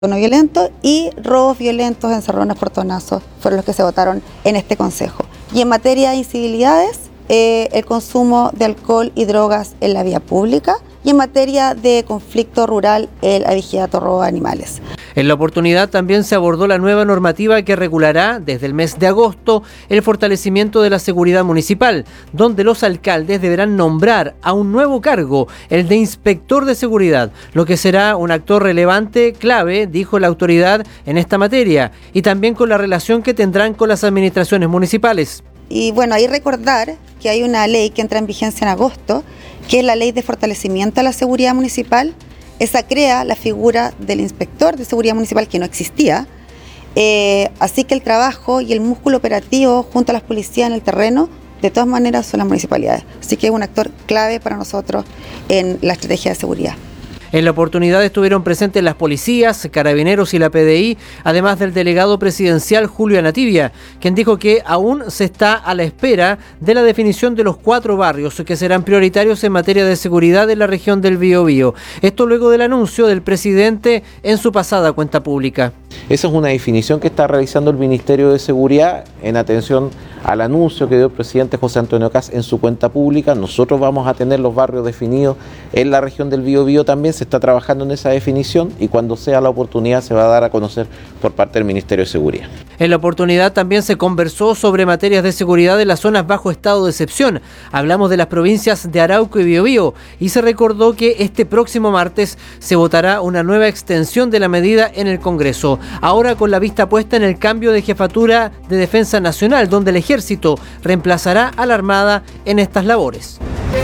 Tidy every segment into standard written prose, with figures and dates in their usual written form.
no violento y robos violentos, encerrones, portonazos, fueron los que se votaron en este Consejo. Y en materia de incivilidades, el consumo de alcohol y drogas en la vía pública, y en materia de conflicto rural, el abigeato, robo de animales. En la oportunidad también se abordó la nueva normativa que regulará desde el mes de agosto el fortalecimiento de la seguridad municipal, donde los alcaldes deberán nombrar a un nuevo cargo, el de inspector de seguridad, lo que será un actor relevante, clave, dijo la autoridad en esta materia, y también con la relación que tendrán con las administraciones municipales. Y bueno, ahí recordar que hay una ley que entra en vigencia en agosto, que es la Ley de Fortalecimiento a la Seguridad Municipal. Esa crea la figura del inspector de seguridad municipal, que no existía. Así que el trabajo y el músculo operativo junto a las policías en el terreno, de todas maneras, son las municipalidades. Así que es un actor clave para nosotros en la estrategia de seguridad. En la oportunidad estuvieron presentes las policías, carabineros y la PDI, además del delegado presidencial Julio Anativia, quien dijo que aún se está a la espera de la definición de los 4 barrios que serán prioritarios en materia de seguridad en la región del Biobío. Esto luego del anuncio del presidente en su pasada cuenta pública. Esa es una definición que está realizando el Ministerio de Seguridad en atención al anuncio que dio el presidente José Antonio Kast en su cuenta pública. Nosotros vamos a tener los barrios definidos en la región del Biobío también. Se está trabajando en esa definición y cuando sea la oportunidad se va a dar a conocer por parte del Ministerio de Seguridad. En la oportunidad también se conversó sobre materias de seguridad en las zonas bajo estado de excepción. Hablamos de las provincias de Arauco y Biobío y se recordó que este próximo martes se votará una nueva extensión de la medida en el Congreso. Ahora con la vista puesta en el cambio de jefatura de Defensa Nacional, donde el Ejército reemplazará a la Armada en estas labores.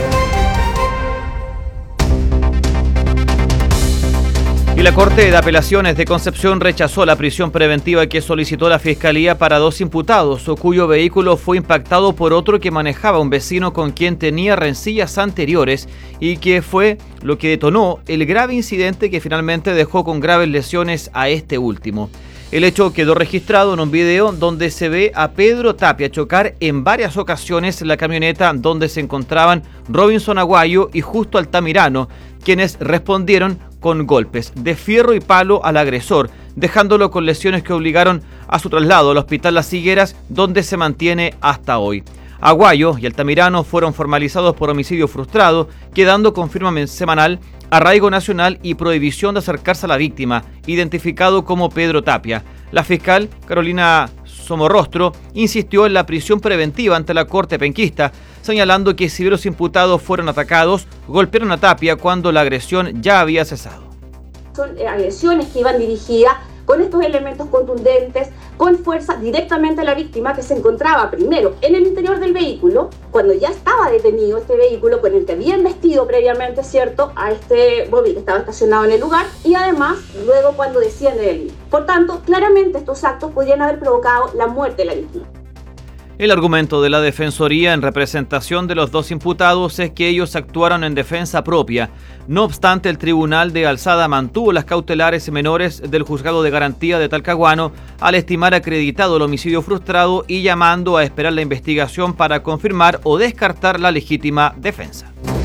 Y la Corte de Apelaciones de Concepción rechazó la prisión preventiva que solicitó la Fiscalía para 2 imputados, cuyo vehículo fue impactado por otro que manejaba un vecino con quien tenía rencillas anteriores y que fue lo que detonó el grave incidente que finalmente dejó con graves lesiones a este último. El hecho quedó registrado en un video donde se ve a Pedro Tapia chocar en varias ocasiones la camioneta donde se encontraban Robinson Aguayo y Justo Altamirano, quienes respondieron con golpes de fierro y palo al agresor, dejándolo con lesiones que obligaron a su traslado al Hospital Las Higueras, donde se mantiene hasta hoy. Aguayo y Altamirano fueron formalizados por homicidio frustrado, quedando con firma semanal, arraigo nacional y prohibición de acercarse a la víctima, identificado como Pedro Tapia. La fiscal Carolina Somorrostro insistió en la prisión preventiva ante la Corte penquista, señalando que si los imputados fueron atacados, golpearon a Tapia cuando la agresión ya había cesado. Son agresiones que iban dirigidas con estos elementos contundentes, con fuerza directamente a la víctima, que se encontraba primero en el interior del vehículo, cuando ya estaba detenido este vehículo con el que había investido previamente, ¿cierto?, a este móvil que estaba estacionado en el lugar, y además luego cuando desciende del mismo. Por tanto, claramente estos actos podrían haber provocado la muerte de la víctima. El argumento de la Defensoría en representación de los 2 imputados es que ellos actuaron en defensa propia. No obstante, el Tribunal de Alzada mantuvo las cautelares menores del Juzgado de Garantía de Talcahuano al estimar acreditado el homicidio frustrado y llamando a esperar la investigación para confirmar o descartar la legítima defensa.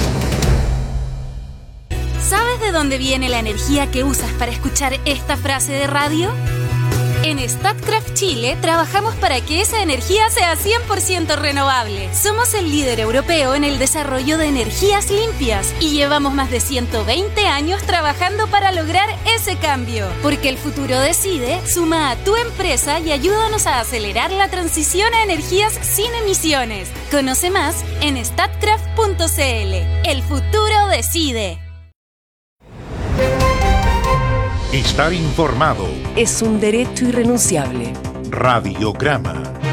¿Sabes de dónde viene la energía que usas para escuchar esta frase de radio? En Statkraft Chile trabajamos para que esa energía sea 100% renovable. Somos el líder europeo en el desarrollo de energías limpias y llevamos más de 120 años trabajando para lograr ese cambio. Porque el futuro decide, suma a tu empresa y ayúdanos a acelerar la transición a energías sin emisiones. Conoce más en statkraft.cl. El futuro decide. Estar informado es un derecho irrenunciable. Radiograma.